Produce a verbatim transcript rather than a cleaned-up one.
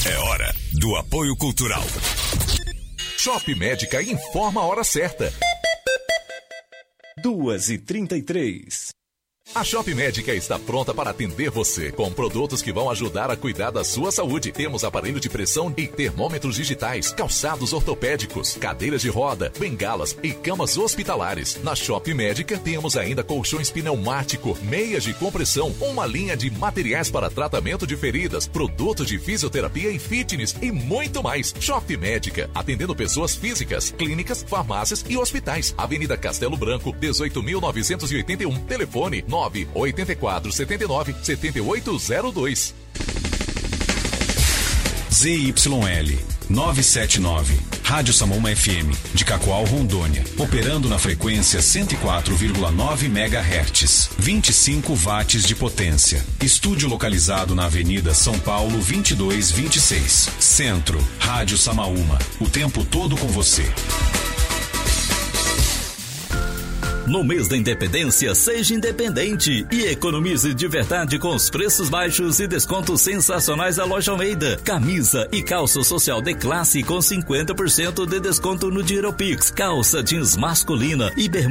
É hora do apoio cultural. Shop Médica informa a hora certa. duas e trinta e três. A Shop Médica está pronta para atender você com produtos que vão ajudar a cuidar da sua saúde. Temos aparelho de pressão e termômetros digitais, calçados ortopédicos, cadeiras de roda, bengalas e camas hospitalares. Na Shop Médica temos ainda colchões pneumático, meias de compressão, uma linha de materiais para tratamento de feridas, produtos de fisioterapia e fitness e muito mais. Shop Médica, atendendo pessoas físicas, clínicas, farmácias e hospitais. Avenida Castelo Branco, dezoito mil novecentos e oitenta e um. Telefone nove oito quatro sete nove sete oito zero dois. Z Y L novecentos e setenta e nove, Rádio Samoma F M, de Cacoal, Rondônia, operando na frequência cento e quatro vírgula nove megahertz, vinte e cinco watts de potência. Estúdio localizado na Avenida São Paulo vinte e dois vinte e seis. Centro, Rádio Samaúma, o tempo todo com você. No mês da Independência, seja independente e economize de verdade com os preços baixos e descontos sensacionais da Loja Almeida. Camisa e calça social de classe com cinquenta por cento de desconto no Dinheiro Pix. Calça jeans masculina e bermuda